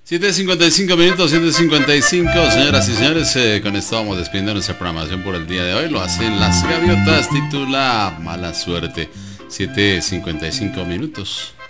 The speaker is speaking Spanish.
7:55 minutos, 7:55, señoras y señores, con esto vamos despidiendo nuestra programación por el día de hoy. Lo hacen las gaviotas, titula Mala Suerte. 7:55 minutos.